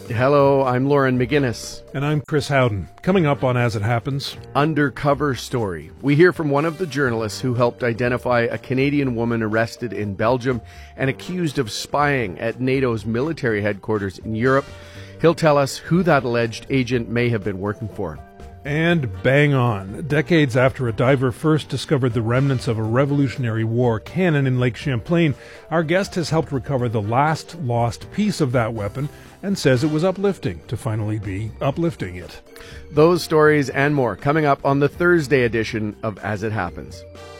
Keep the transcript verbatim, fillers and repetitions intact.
Hello, I'm Lauren McGinnis. And I'm Chris Howden. Coming up on As It Happens, Undercover Story. We hear from one of the journalists who helped identify a Canadian woman arrested in Belgium and accused of spying at NATO's military headquarters in Europe. He'll tell us who that alleged agent may have been working for. and bang on. Decades after a diver first discovered the remnants of a Revolutionary War cannon in Lake Champlain, our guest has helped recover the last lost piece of that weapon and says it was uplifting to finally be uplifting it. Those stories and more coming up on the Thursday edition of As It Happens.